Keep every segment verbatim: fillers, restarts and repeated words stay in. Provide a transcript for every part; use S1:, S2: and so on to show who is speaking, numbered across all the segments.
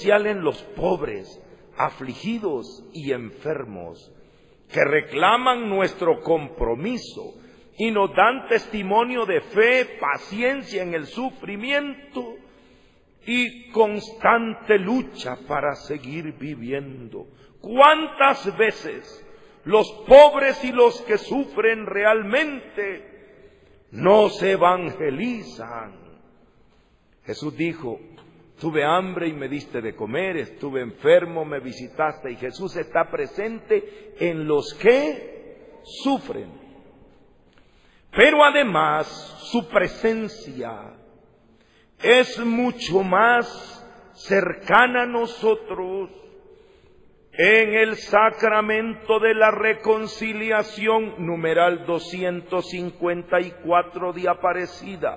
S1: especial en los pobres, afligidos y enfermos, que reclaman nuestro compromiso y nos dan testimonio de fe, paciencia en el sufrimiento y constante lucha para seguir viviendo. ¿Cuántas veces los pobres y los que sufren realmente no se evangelizan? Jesús dijo: tuve hambre y me diste de comer, estuve enfermo, me visitaste. Y Jesús está presente en los que sufren. Pero además su presencia es mucho más cercana a nosotros en el sacramento de la reconciliación, numeral doscientos cincuenta y cuatro de Aparecida.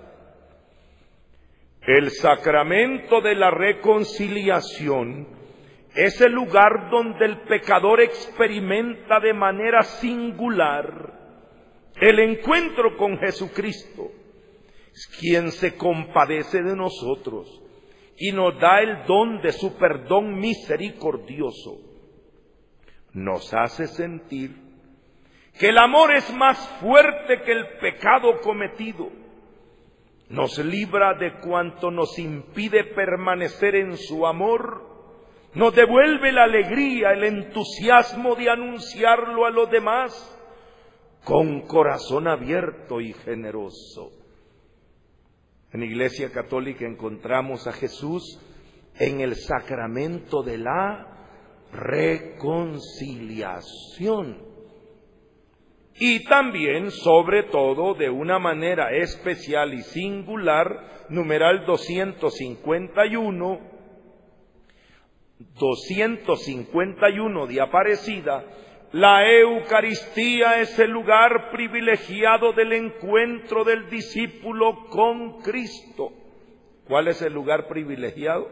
S1: El sacramento de la reconciliación es el lugar donde el pecador experimenta de manera singular el encuentro con Jesucristo, quien se compadece de nosotros y nos da el don de su perdón misericordioso. Nos hace sentir que el amor es más fuerte que el pecado cometido. Nos libra de cuanto nos impide permanecer en su amor. Nos devuelve la alegría, el entusiasmo de anunciarlo a los demás con corazón abierto y generoso. En la Iglesia Católica encontramos a Jesús en el sacramento de la reconciliación. Y también, sobre todo, de una manera especial y singular, numeral doscientos cincuenta y uno, doscientos cincuenta y uno de Aparecida, la Eucaristía es el lugar privilegiado del encuentro del discípulo con Cristo. ¿Cuál es el lugar privilegiado?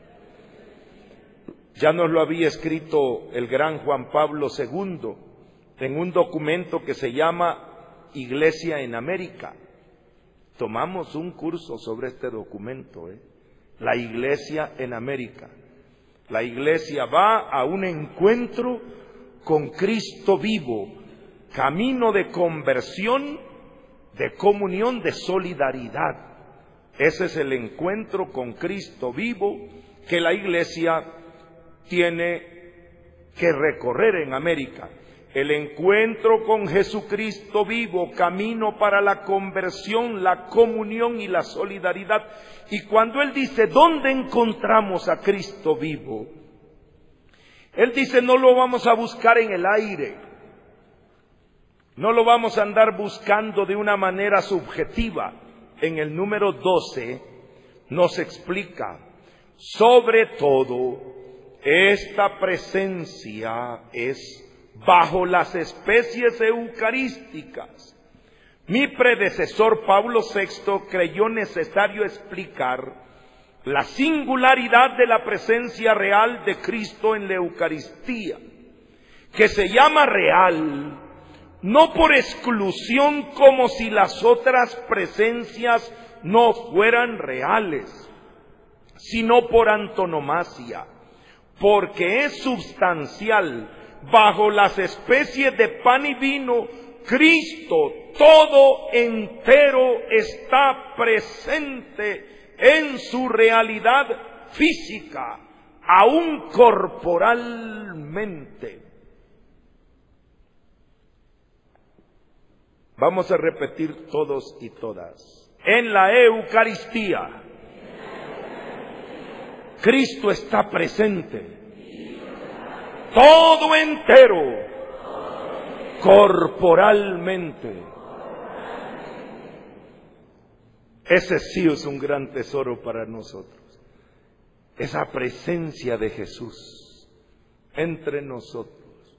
S1: Ya nos lo había escrito el gran Juan Pablo segundo en un documento que se llama Iglesia en América. Tomamos un curso sobre este documento, ¿eh? La Iglesia en América. La Iglesia va a un encuentro con Cristo vivo, camino de conversión, de comunión, de solidaridad. Ese es el encuentro con Cristo vivo que la Iglesia tiene que recorrer en América. El encuentro con Jesucristo vivo, camino para la conversión, la comunión y la solidaridad. Y cuando Él dice, ¿dónde encontramos a Cristo vivo? Él dice, no lo vamos a buscar en el aire, no lo vamos a andar buscando de una manera subjetiva. En el número doce nos explica, sobre todo, esta presencia es bajo las especies eucarísticas. Mi predecesor Pablo sexto creyó necesario explicar la singularidad de la presencia real de Cristo en la Eucaristía, que se llama real, no por exclusión como si las otras presencias no fueran reales, sino por antonomasia, porque es substancial. Bajo las especies de pan y vino, Cristo todo entero está presente en su realidad física, aún corporalmente. Vamos a repetir todos y todas. En la Eucaristía, Cristo está presente, todo entero, corporalmente. Ese sí es un gran tesoro para nosotros. Esa presencia de Jesús entre nosotros.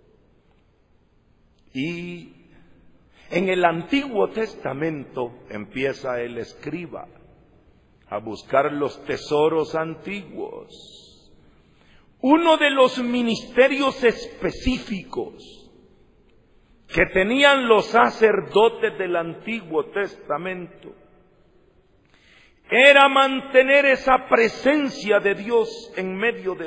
S1: Y en el Antiguo Testamento empieza el escriba a buscar los tesoros antiguos. Uno de los ministerios específicos que tenían los sacerdotes del Antiguo Testamento era mantener esa presencia de Dios en medio de